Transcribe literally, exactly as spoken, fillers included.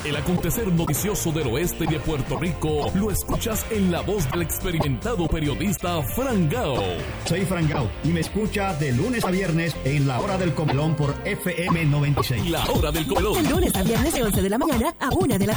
El acontecer noticioso del oeste de Puerto Rico lo escuchas en la voz del experimentado periodista Fran Gao. Soy Fran Gao y me escucha de lunes a viernes en La Hora del Comelón por F M noventa y seis. La Hora del Comelón. De lunes a viernes de once de la mañana a una de la